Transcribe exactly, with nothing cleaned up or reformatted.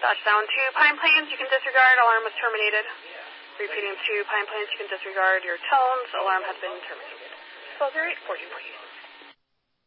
Touchdown to Pine Plains, you can disregard. Alarm was terminated. Repeating to Pine Plains, you can disregard your tones. Alarm has been terminated. twelve oh eight, fourteen forty-eight.